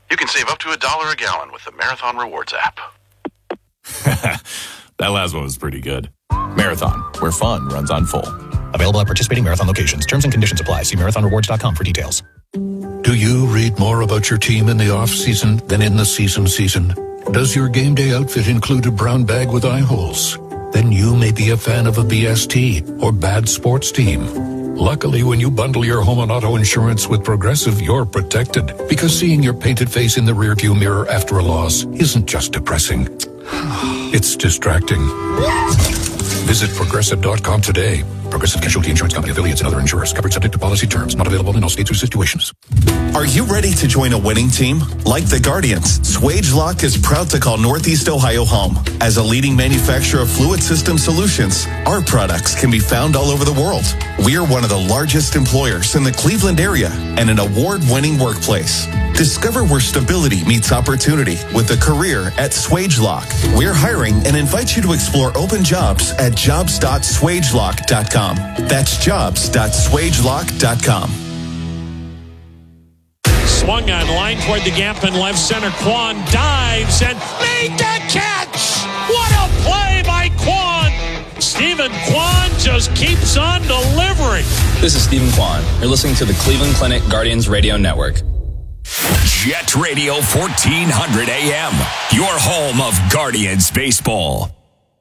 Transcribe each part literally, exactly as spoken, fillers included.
You can save up to a dollar a gallon with the Marathon Rewards app. That last one was pretty good. Marathon, where fun runs on full. Available at participating Marathon locations. Terms and conditions apply. See marathon rewards dot com for details. Do you read more about your team in the off-season than in the season season? Does your game day outfit include a brown bag with eye holes? Then you may be a fan of a B S T or bad sports team. Luckily, when you bundle your home and auto insurance with Progressive, you're protected. Because seeing your painted face in the rearview mirror after a loss isn't just depressing. It's distracting. Visit Progressive dot com today. Progressive Casualty Insurance Company, affiliates, and other insurers. Covered subject to policy terms. Not available in all states or situations. Are you ready to join a winning team? Like the Guardians, SwageLock is proud to call Northeast Ohio home. As a leading manufacturer of fluid system solutions, our products can be found all over the world. We are one of the largest employers in the Cleveland area and an award-winning workplace. Discover where stability meets opportunity with a career at SwageLock. We're hiring and invite you to explore open jobs at jobs dot swagelock dot com. That's jobs dot swagelock dot com. Swung on line toward the gap in left center. Quan dives and made the catch. What a play by Quan. Stephen Quan just keeps on delivering. This is Stephen Quan. You're listening to the Cleveland Clinic Guardians Radio Network. Jet Radio fourteen hundred A M, your home of Guardians baseball.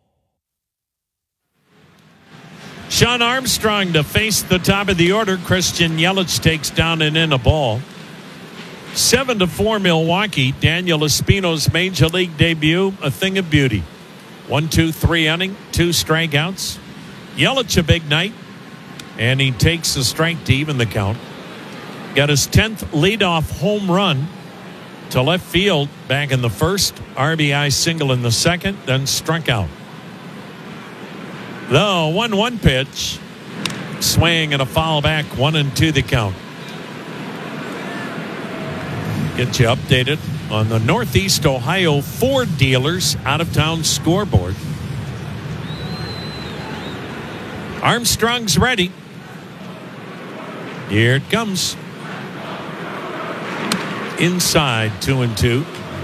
Sean Armstrong to face the top of the order. Christian Yelich takes down and in a ball. Seven to four Milwaukee. Daniel Espino's major league debut, a thing of beauty. One, two, three inning, two strikeouts. Yelich a big night, and he takes a strike to even the count. Got his tenth leadoff home run to left field back in the first. R B I single in the second, then struck out. The one one pitch, swing and a foul back, one and two the count. Get you updated on the Northeast Ohio Ford dealers out-of-town scoreboard. Armstrong's ready. Here it comes. Inside, two and two.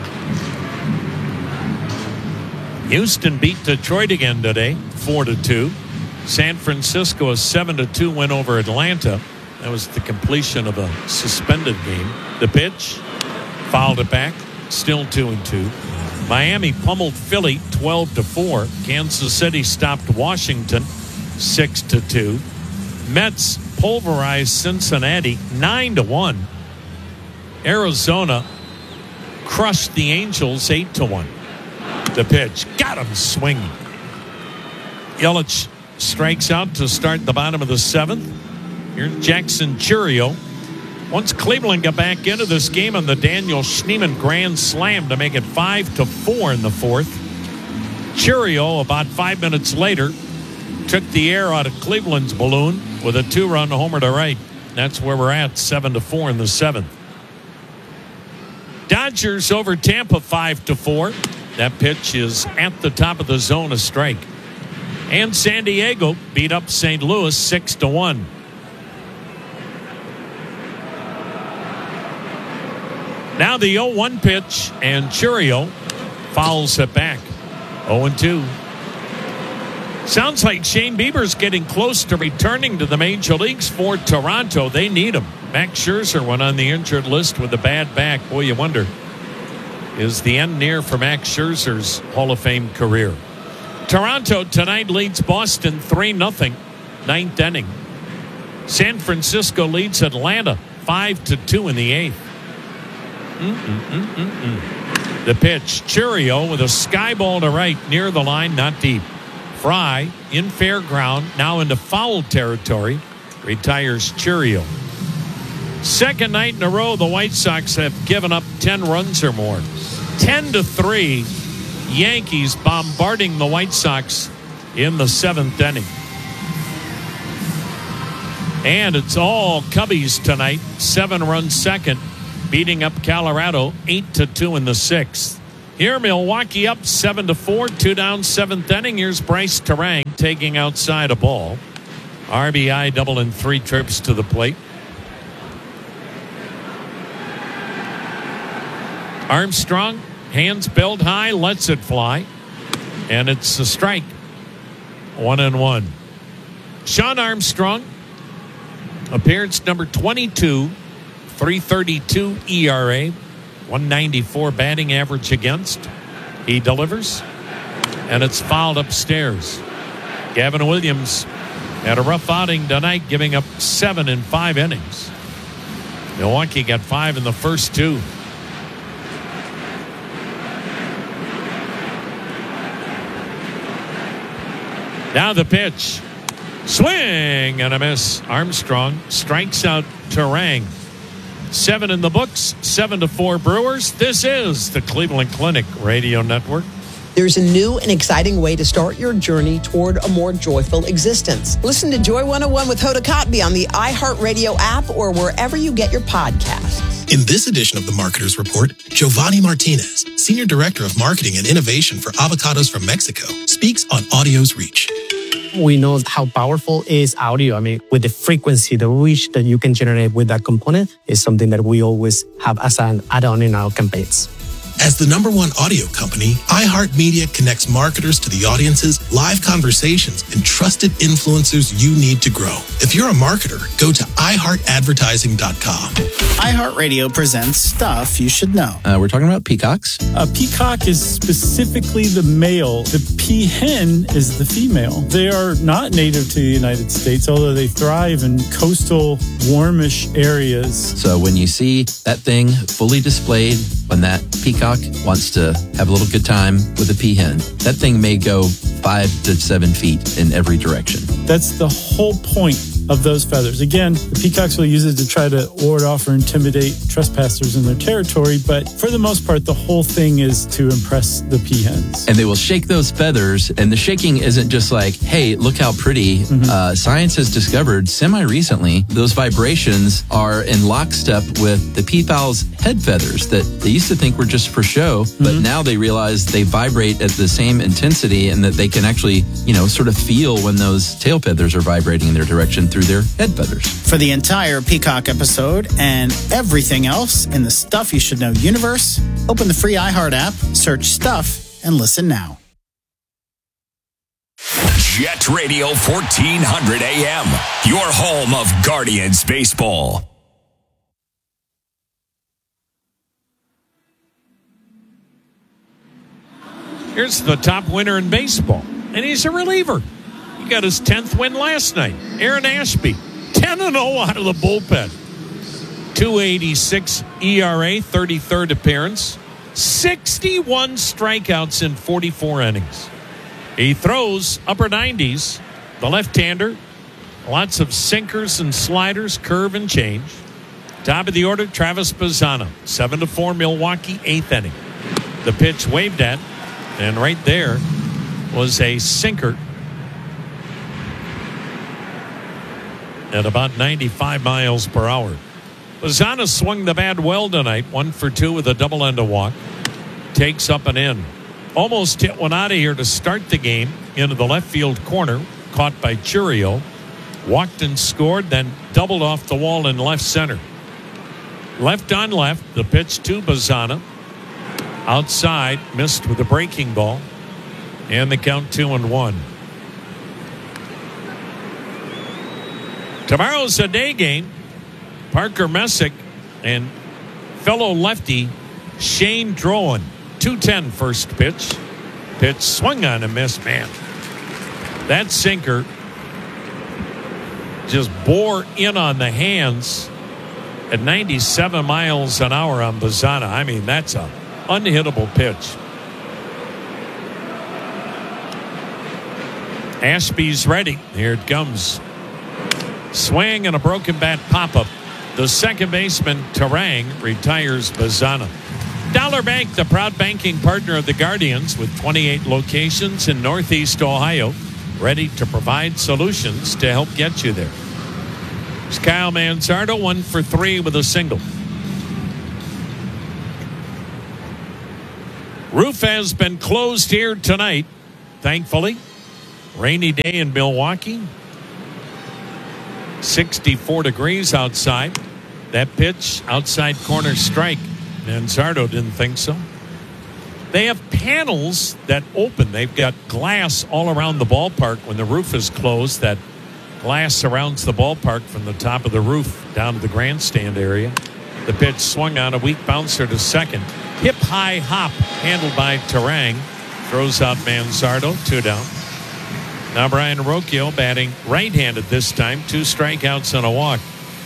Houston beat Detroit again today, four to two. San Francisco a seven to two win over Atlanta. That was the completion of a suspended game. The pitch, fouled it back, still two and two. Miami pummeled Philly twelve to four. Kansas City stopped Washington six to two. Mets pulverized Cincinnati nine to one. Arizona crushed the Angels eight to one. The pitch, got him swinging. Yelich strikes out to start the bottom of the seventh. Here's Jackson Chourio. Once Cleveland got back into this game on the Daniel Schneemann grand slam to make it five to four in the fourth. Chourio, about five minutes later, took the air out of Cleveland's balloon with a two-run homer to right. That's where we're at, seven to four in the seventh. Dodgers over Tampa five to four. That pitch is at the top of the zone, a strike. And San Diego beat up Saint Louis six to one. Now the oh one pitch, and Chourio fouls it back. oh and two. Sounds like Shane Bieber's getting close to returning to the major leagues for Toronto. They need him. Max Scherzer went on the injured list with a bad back. Boy, you wonder, is the end near for Max Scherzer's Hall of Fame career? Toronto tonight leads Boston three nothing, ninth inning. San Francisco leads Atlanta five to two in the eighth. Mm-mm-mm-mm-mm. The pitch, Chourio with a sky ball to right, near the line, not deep. Fry in fair ground, now into foul territory, retires Chourio. Second night in a row, the White Sox have given up ten runs or more. ten to three, Yankees bombarding the White Sox in the seventh inning. And it's all Cubbies tonight, seven-run second, beating up Colorado eight to two in the sixth. Here, Milwaukee up seven to four, two down, seventh inning. Here's Bryce Terang taking outside a ball. R B I double in three trips to the plate. Armstrong, hands belt high, lets it fly. And it's a strike. One and one. Shawn Armstrong, appearance number twenty-two, three thirty-two E R A, one ninety-four batting average against. He delivers, and it's fouled upstairs. Gavin Williams had a rough outing tonight, giving up seven in five innings. Milwaukee got five in the first two. Now the pitch. Swing and a miss. Armstrong strikes out Turang. Seven in the books, seven to four Brewers. This is the Cleveland Clinic Radio Network. There's a new and exciting way to start your journey toward a more joyful existence. Listen to Joy one oh one with Hoda Kotb on the iHeartRadio app or wherever you get your podcasts. In this edition of the Marketer's Report, Giovanni Martinez, Senior Director of Marketing and Innovation for Avocados from Mexico, speaks on audio's reach. We know how powerful is audio. I mean, with the frequency, the reach that you can generate with that component is something that we always have as an add-on in our campaigns. As the number one audio company, iHeartMedia connects marketers to the audiences, live conversations, and trusted influencers you need to grow. If you're a marketer, go to i heart advertising dot com. iHeartRadio presents Stuff You Should Know. Uh, we're talking about peacocks. A peacock is specifically the male. The peahen is the female. They are not native to the United States, although they thrive in coastal, warmish areas. So when you see that thing fully displayed, when that peacock wants to have a little good time with a peahen, that thing may go five to seven feet in every direction. That's the whole point of those feathers. Again, the peacocks will use it to try to ward off or intimidate trespassers in their territory, but for the most part, the whole thing is to impress the peahens. And they will shake those feathers, and the shaking isn't just like, hey, look how pretty. Mm-hmm. Uh, science has discovered semi-recently those vibrations are in lockstep with the peafowl's head feathers that they used to think were just for show, but mm-hmm. now they realize they vibrate at the same intensity and that they can actually, you know, sort of feel when those tail feathers are vibrating in their direction through their head feathers. For the entire Peacock episode and everything else in the Stuff You Should Know universe, open the free iHeart app, search Stuff, and listen now. Jet Radio fourteen hundred A M, your home of Guardians baseball. Here's the top winner in baseball, and he's a reliever. He got his tenth win last night. Aaron Ashby, ten and oh out of the bullpen. two eighty-six E R A, thirty-third appearance. sixty-one strikeouts in forty-four innings. He throws upper nineties. The left-hander, lots of sinkers and sliders, curve and change. Top of the order, Travis Bazzana, seven to four Milwaukee, eighth inning. The pitch waved at, and right there was a sinker at about ninety-five miles per hour. Bazzana swung the bat well tonight, one for two with a double and a walk. Takes up and in. Almost hit one out of here to start the game into the left field corner, caught by Churio. Walked and scored, then doubled off the wall in left center. Left on left, the pitch to Bazzana. Outside, missed with a breaking ball. And the count two and one. Tomorrow's a day game. Parker Messick and fellow lefty Shane Drowan. two ten first pitch. Pitch swung on and missed. Man, that sinker just bore in on the hands at ninety-seven miles an hour on Bazzana. I mean, that's a unhittable pitch. Ashby's ready. Here it comes. Swing and a broken bat pop-up. The second baseman, Turang, retires Bazzana. Dollar Bank, the proud banking partner of the Guardians with twenty-eight locations in Northeast Ohio, ready to provide solutions to help get you there. It's Kyle Manzardo, one for three with a single. Roof has been closed here tonight, thankfully. Rainy day in Milwaukee. sixty-four degrees outside. That pitch, outside corner strike. Manzardo didn't think so. They have panels that open. They've got glass all around the ballpark when the roof is closed. That glass surrounds the ballpark from the top of the roof down to the grandstand area. The pitch swung on, a weak bouncer to second. Hip high hop handled by Terang. Throws out Manzardo, two down. Now Brian Rocchio batting right-handed this time. Two strikeouts and a walk.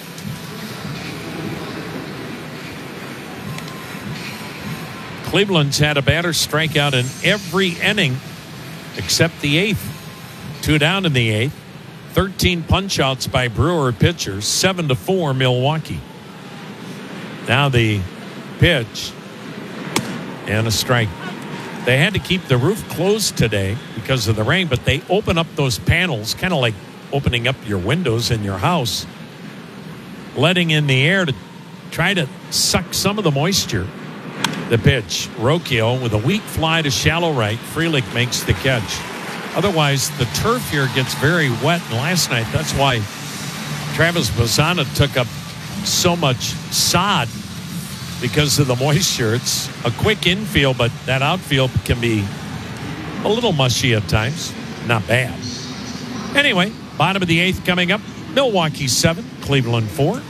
Cleveland's had a batter strike out in every inning except the eighth. Two down in the eighth. thirteen punch-outs by Brewer pitchers. Seven to four Milwaukee. Now the pitch and a strike. They had to keep the roof closed today because of the rain, but they open up those panels, kind of like opening up your windows in your house, letting in the air to try to suck some of the moisture. The pitch, Rocchio with a weak fly to shallow right. Frelick makes the catch. Otherwise, the turf here gets very wet. And last night, that's why Travis Bazzana took up so much sod because of the moisture. It's a quick infield, but that outfield can be a little mushy at times. Not bad. Anyway, bottom of the eighth coming up. Milwaukee seven, Cleveland four.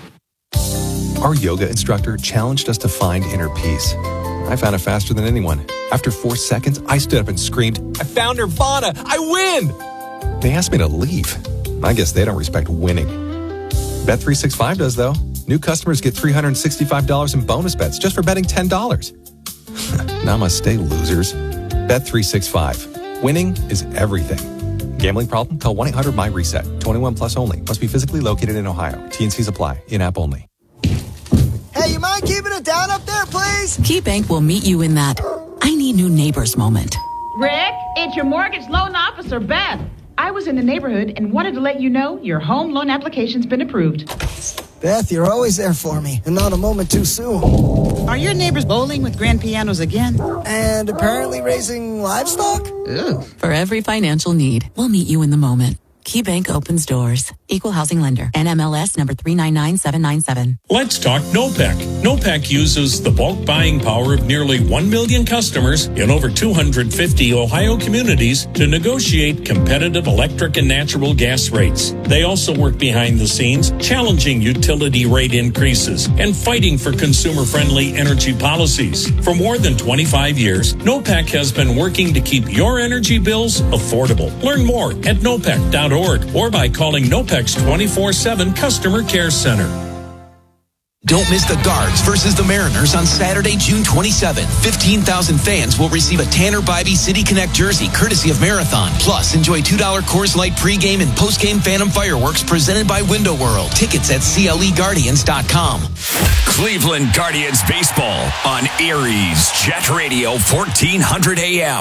Our yoga instructor challenged us to find inner peace. I found it faster than anyone. After four seconds, I stood up and screamed, "I found Nirvana! I win!" They asked me to leave. I guess they don't respect winning. Bet three sixty-five does, though. New customers get three hundred sixty-five dollars in bonus bets just for betting ten dollars. Namaste, losers. Bet three sixty-five. Winning is everything. Gambling problem? Call one eight hundred my reset. twenty-one plus only. Must be physically located in Ohio. T and C's apply. In-app only. Hey, you mind keeping it down up there, please? KeyBank will meet you in that I need new neighbors moment. Rick, it's your mortgage loan officer, Beth. I was in the neighborhood and wanted to let you know your home loan application's been approved. Beth, you're always there for me, and not a moment too soon. Are your neighbors bowling with grand pianos again? And apparently raising livestock? Ooh. For every financial need, we'll meet you in the moment. KeyBank opens doors. Equal housing lender. N M L S number three nine nine seven nine seven. Let's talk NOPEC. NOPEC uses the bulk buying power of nearly one million customers in over two hundred fifty Ohio communities to negotiate competitive electric and natural gas rates. They also work behind the scenes, challenging utility rate increases and fighting for consumer-friendly energy policies. For more than twenty-five years, NOPEC has been working to keep your energy bills affordable. Learn more at nopec dot org or by calling NOPEC's twenty-four seven Customer Care Center. Don't miss the Guards versus the Mariners on Saturday, June twenty-seventh. fifteen thousand fans will receive a Tanner Bybee City Connect jersey courtesy of Marathon. Plus, enjoy two dollars Coors Light pregame and postgame Phantom fireworks presented by Window World. Tickets at C L E Guardians dot com. Cleveland Guardians baseball on Erie's Jet Radio fourteen hundred A M.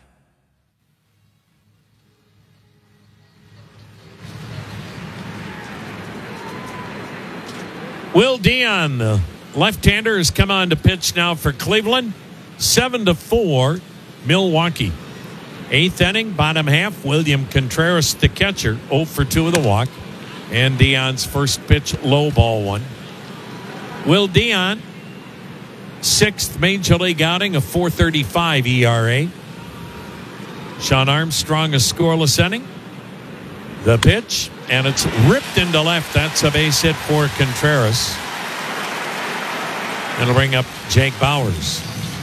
Will Dion, the left-hander, has come on to pitch now for Cleveland. Seven to four, Milwaukee. Eighth inning, bottom half. William Contreras, the catcher, oh for two with a walk, and Dion's first pitch, low ball one. Will Dion, sixth major league outing, a four thirty-five E R A. Sean Armstrong, a scoreless inning. The pitch, and it's ripped into left. That's a base hit for Contreras. It'll bring up Jake Bauers.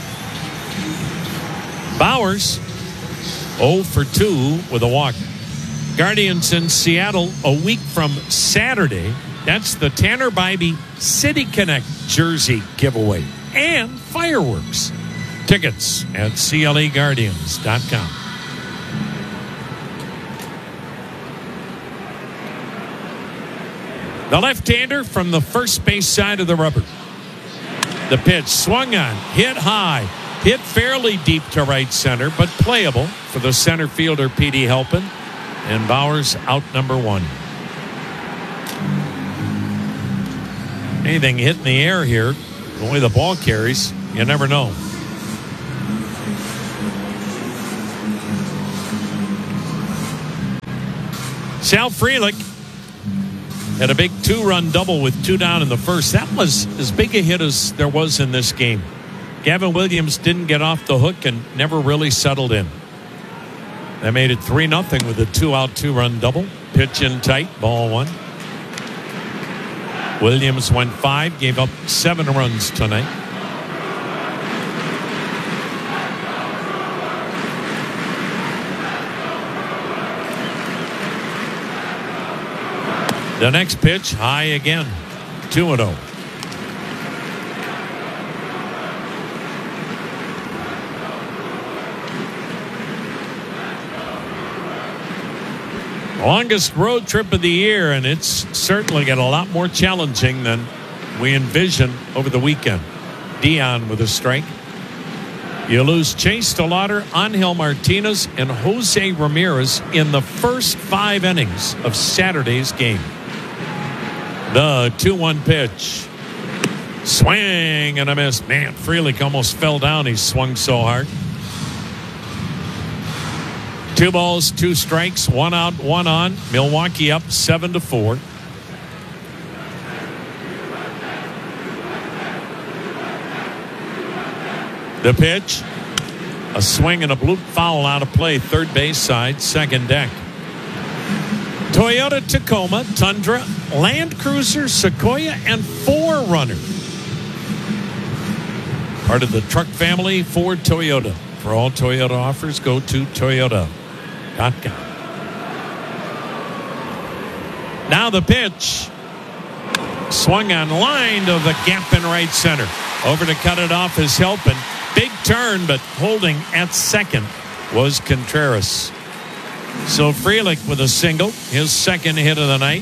Bauers, oh for two with a walk. Guardians in Seattle a week from Saturday. That's the Tanner Bybee City Connect jersey giveaway and fireworks. Tickets at C L E Guardians dot com. The left-hander from the first base side of the rubber. The pitch swung on, hit high, hit fairly deep to right center, but playable for the center fielder, P D Halpin. And Bauers out number one. Anything hit in the air here, the way the ball carries, you never know. Sal Frelick had a big two-run double with two down in the first. That was as big a hit as there was in this game. Gavin Williams didn't get off the hook and never really settled in. They made it three nothing with a two-out, two-run double. Pitch in tight, ball one. Williams went five, gave up seven runs tonight. The next pitch, high again, two and oh. Longest road trip of the year, and it's certainly got a lot more challenging than we envisioned over the weekend. Dion with a strike. You lose Chase DeLauder, Angel Martinez, and Jose Ramirez in the first five innings of Saturday's game. The two one pitch. Swing and a miss. Man, Frelick almost fell down. He swung so hard. Two balls, two strikes, one out, one on. Milwaukee up seven to four. The pitch, a swing and a bloop foul out of play. Third base side, second deck. Toyota Tacoma, Tundra, Land Cruiser, Sequoia, and four runner. Part of the truck family, Ford Toyota. For all Toyota offers, go to Toyota dot com. Now the pitch. Swung on line to the gap in right center. Over to cut it off is Helpin. Big turn, but holding at second was Contreras. So Frelick with a single, his second hit of the night.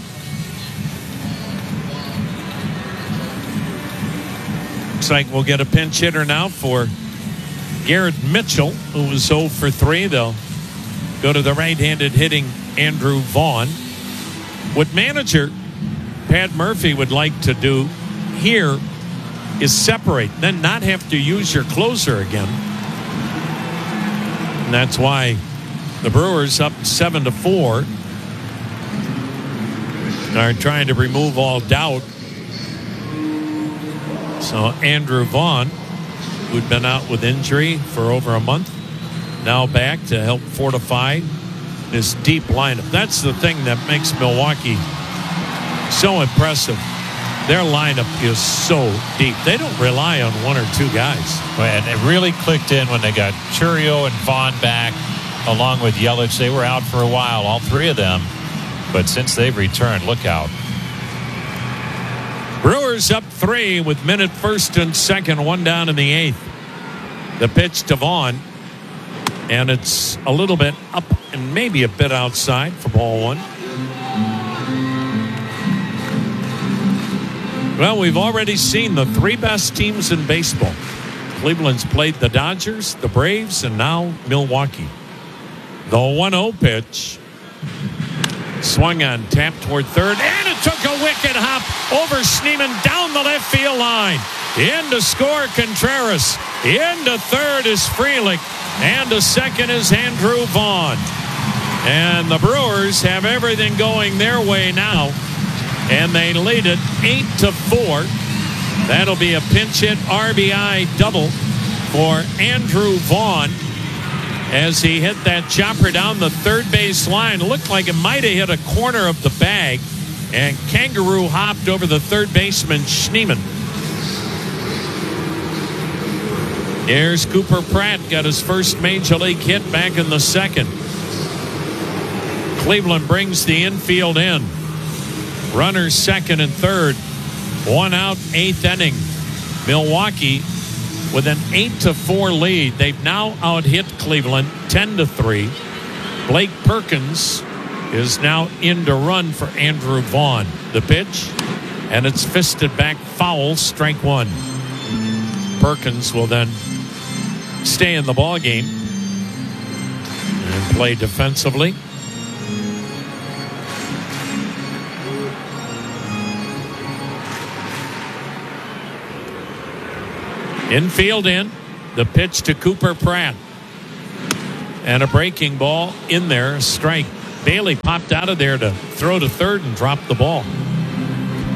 Looks like we'll get a pinch hitter now for Garrett Mitchell, who was oh for three. They'll go to the right-handed hitting Andrew Vaughn. What manager Pat Murphy would like to do here is separate, then not have to use your closer again. And that's why the Brewers up seven to four are trying to remove all doubt. So Andrew Vaughn, who'd been out with injury for over a month, now back to help fortify this deep lineup. That's the thing that makes Milwaukee so impressive. Their lineup is so deep. They don't rely on one or two guys. And it really clicked in when they got Chourio and Vaughn back, along with Yelich. They were out for a while, all three of them. But since they've returned, look out. Brewers up three with minute first and second, one down in the eighth. The pitch to Vaughn. And it's a little bit up and maybe a bit outside for ball one. Well, we've already seen the three best teams in baseball. Cleveland's played the Dodgers, the Braves, and now Milwaukee. The one oh pitch. Swung on, tap toward third, and it took a wicked hop over Schneemann down the left field line. In to score Contreras. In to third is Frelick. And to second is Andrew Vaughn. And the Brewers have everything going their way now. And they lead it eight to four. That'll be a pinch hit R B I double for Andrew Vaughn as he hit that chopper down the third base line. It looked like it might have hit a corner of the bag, and kangaroo hopped over the third baseman Schneemann. Here's Cooper Pratt, got his first major league hit back in the second. Cleveland brings the infield in. Runners second and third. One out, eighth inning. Milwaukee with an eight to four lead. They've now out-hit Cleveland ten to three. Blake Perkins is now in to run for Andrew Vaughn. The pitch, and it's fisted back foul, strike one. Perkins will then stay in the ball game and play defensively. Infield in. The pitch to Cooper Pratt. And a breaking ball in there. A strike. Bailey popped out of there to throw to third and drop the ball.